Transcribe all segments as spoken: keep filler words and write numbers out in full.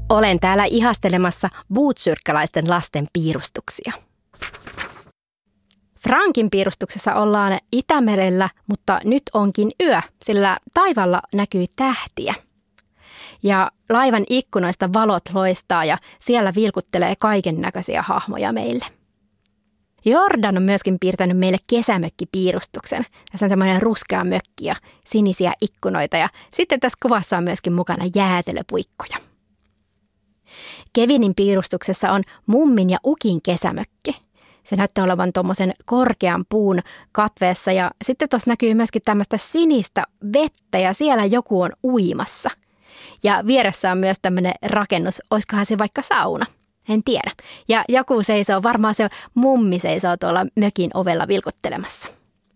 Olen täällä ihastelemassa buutsyrkkäläisten lasten piirustuksia. Frankin piirustuksessa ollaan Itämerellä, mutta nyt onkin yö, sillä taivaalla näkyy tähtiä. Ja laivan ikkunoista valot loistaa ja siellä vilkuttelee kaiken näköisiä hahmoja meille. Jordan on myöskin piirtänyt meille kesämökkipiirustuksen. Tässä on tämmöinen ruskea mökki ja sinisiä ikkunoita ja sitten tässä kuvassa on myöskin mukana jäätelöpuikkoja. Kevinin piirustuksessa on mummin ja ukin kesämökki. Se näyttää olevan tuommoisen korkean puun katveessa ja sitten tuossa näkyy myöskin tämmöistä sinistä vettä ja siellä joku on uimassa. Ja vieressä on myös tämmöinen rakennus, olisikohan se vaikka sauna, en tiedä. Ja joku seisoo, varmaan se mummi seisoo tuolla mökin ovella vilkuttelemassa.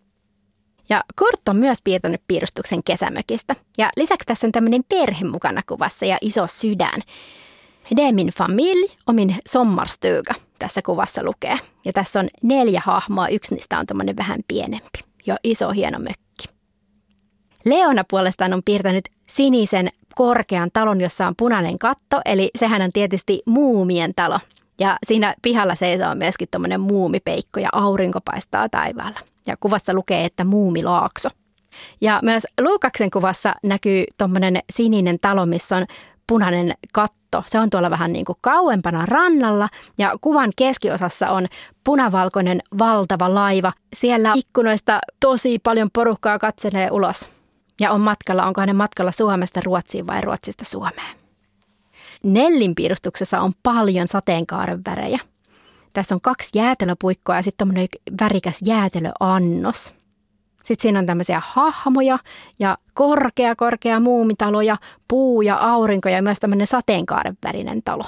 Ja Kurt on myös piirtänyt piirustuksen kesämökistä. Ja lisäksi tässä on tämmöinen perhe mukana kuvassa ja iso sydän. Det är min familj och min sommarstuga, tässä kuvassa lukee. Ja tässä on neljä hahmoa, yksi niistä on tommoinen vähän pienempi ja iso hieno mökki. Leona puolestaan on piirtänyt sinisen korkean talon, jossa on punainen katto, eli sehän on tietysti muumien talo. Ja siinä pihalla seisoo myöskin tommoinen muumipeikko ja aurinko paistaa taivaalla. Ja kuvassa lukee, että muumilaakso. Ja myös Luukaksen kuvassa näkyy tommoinen sininen talo, missä on punainen katto. Se on tuolla vähän niin kuin kauempana rannalla ja kuvan keskiosassa on punavalkoinen valtava laiva. Siellä ikkunoista tosi paljon porukkaa katselee ulos ja on matkalla, onko ne matkalla Suomesta Ruotsiin vai Ruotsista Suomeen. Nellin piirustuksessa on paljon sateenkaaren värejä. Tässä on kaksi jäätelöpuikkoa ja sitten tommoinen värikäs jäätelöannos. Sitten siinä on tämmöisiä hahmoja ja korkea, korkea muumitalo ja puu ja aurinko ja myös tämmöinen sateenkaaren värinen talo.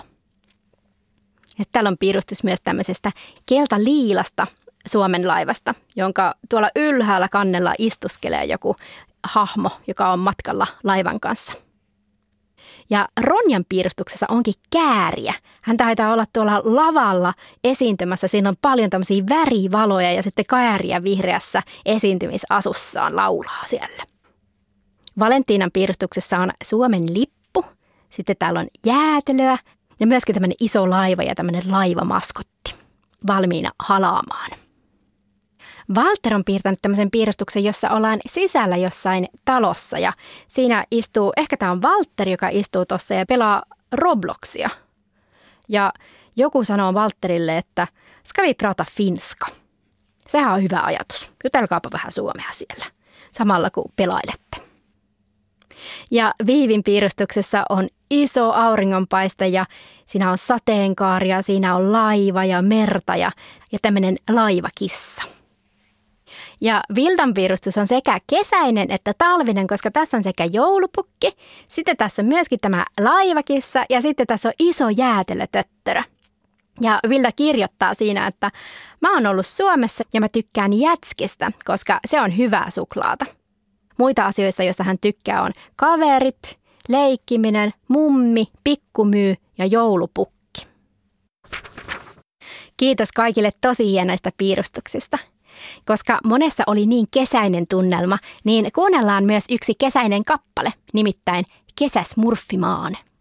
Ja sitten täällä on piirustus myös tämmöisestä kelta-liilasta Suomen laivasta, jonka tuolla ylhäällä kannella istuskelee joku hahmo, joka on matkalla laivan kanssa. Ja Ronjan piirustuksessa onkin kääriä. Hän taitaa olla tuolla lavalla esiintymässä. Siinä on paljon tämmöisiä värivaloja ja sitten kääriä vihreässä esiintymisasussaan laulaa siellä. Valentiinan piirustuksessa on Suomen lippu. Sitten täällä on jäätelöä ja myöskin tämmöinen iso laiva ja tämmöinen laivamaskotti valmiina halaamaan. Walter on piirtänyt tämmöisen piirustuksen, jossa ollaan sisällä jossain talossa ja siinä istuu, ehkä tämä on Walter, joka istuu tuossa ja pelaa Robloxia. Ja joku sanoo Walterille, että ska vi prata finska. Sehän on hyvä ajatus. Jutelkaapa vähän suomea siellä, samalla kun pelailette. Ja Viivin piirustuksessa on iso auringonpaiste ja siinä on sateenkaaria, siinä on laiva ja merta ja, ja tämmöinen laivakissa. Ja Vildan piirustus on sekä kesäinen että talvinen, koska tässä on sekä joulupukki, sitten tässä on myöskin tämä laivakissa ja sitten tässä on iso jäätelötöttörö. Ja Vilda kirjoittaa siinä, että mä oon ollut Suomessa ja mä tykkään jätskistä, koska se on hyvää suklaata. Muita asioista, joista hän tykkää, on kaverit, leikkiminen, mummi, pikkumyy ja joulupukki. Kiitos kaikille tosi hienoista piirustuksista. Koska monessa oli niin kesäinen tunnelma, niin kuunnellaan myös yksi kesäinen kappale, nimittäin Kesäsmurfimaan.